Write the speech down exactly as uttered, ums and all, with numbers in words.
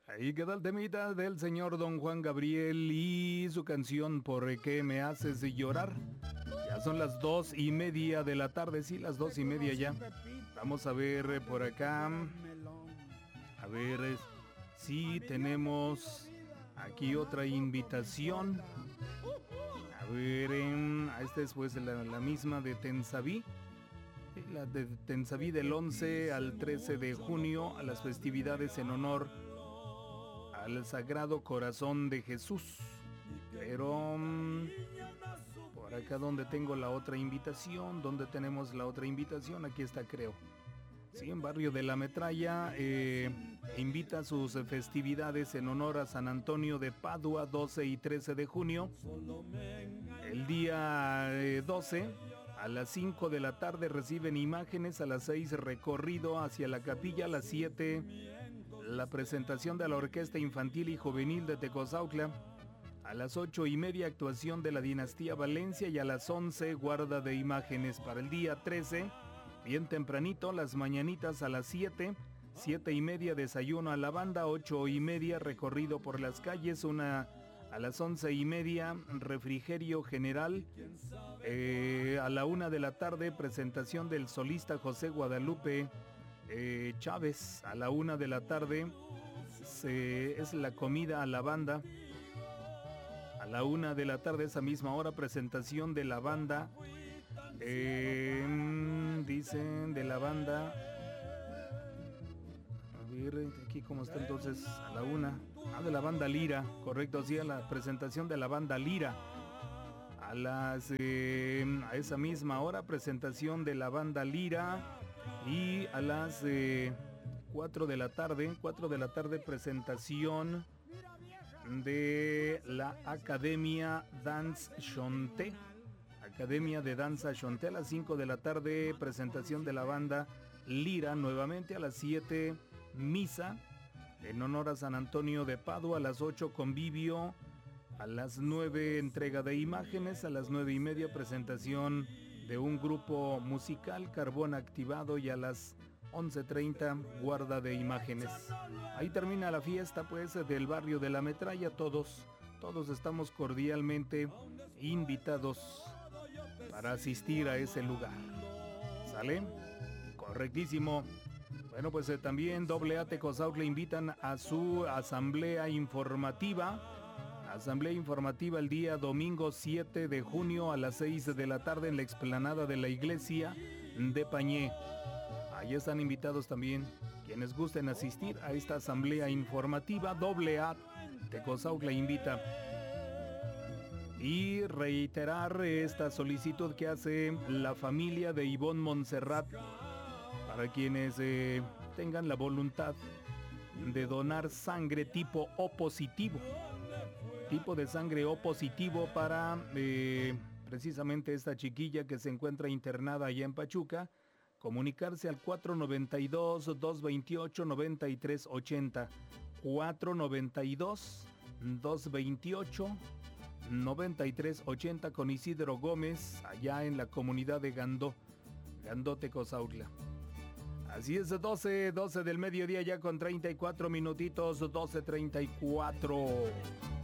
Ahí queda el temita del señor Don Juan Gabriel y su canción ¿Por qué me haces llorar? Ya son las dos y media de la tarde, sí, las dos y media ya. Vamos a ver por acá. A ver si tenemos aquí otra invitación. A ver, eh, esta es pues la, la misma de Tensaví. La de Tensaví del once al trece de junio a las festividades en honor al Sagrado Corazón de Jesús. Pero um, por acá donde tengo la otra invitación, donde tenemos la otra invitación, aquí está creo. Sí, en Barrio de la Metralla eh, invita a sus festividades en honor a San Antonio de Padua, doce y trece de junio. El día eh, doce, a las cinco de la tarde reciben imágenes, a las seis recorrido hacia la capilla, a las siete la presentación de la Orquesta Infantil y Juvenil de Tecozautla, a las ocho y media actuación de la Dinastía Valencia y a las once guarda de imágenes. Para el día trece, bien tempranito, las mañanitas a las siete, siete y media desayuno a la banda, ocho y media recorrido por las calles, una a las once y media refrigerio general, eh, a la una de la tarde presentación del solista José Guadalupe eh, Chávez, a la una de la tarde se, es la comida a la banda, a la una de la tarde esa misma hora presentación de la banda, eh, dicen de la banda, a ver aquí cómo está entonces, a la una, ah, de la banda Lira, correcto, sí, a la presentación de la banda Lira. A las eh, a esa misma hora presentación de la banda Lira y a las eh, cuatro de la tarde, cuatro de la tarde presentación de la Academia Dance Chonté, Academia de Danza Chonté. A las cinco de la tarde presentación de la banda Lira nuevamente. A las siete misa en honor a San Antonio de Padua. A las ocho convivio. A las nueve entrega de imágenes, a las nueve y media presentación de un grupo musical, Carbón Activado, y a las once treinta guarda de imágenes. Ahí termina la fiesta pues del Barrio de la Metralla. Todos, todos estamos cordialmente invitados para asistir a ese lugar. ¿Sale? Correctísimo. Bueno, pues eh, también doble A Tecozautla invitan a su asamblea informativa. Asamblea informativa el día domingo siete de junio a las seis de la tarde en la explanada de la iglesia de Pañé. Ahí están invitados también quienes gusten asistir a esta asamblea informativa. Doble A Tecozautla invita. Y reiterar esta solicitud que hace la familia de Ivonne Montserrat para quienes eh, tengan la voluntad de donar sangre tipo O positivo. Tipo de sangre O positivo para eh, precisamente esta chiquilla que se encuentra internada allá en Pachuca. Comunicarse al cuatro noventa y dos, doscientos veintiocho, noventa y tres ochenta. cuatro noventa y dos, doscientos veintiocho, noventa y tres ochenta con Isidro Gómez, allá en la comunidad de Gandó, Gandó Tecozautla. Así es, doce, doce del mediodía ya con treinta y cuatro minutitos, doce treinta y cuatro.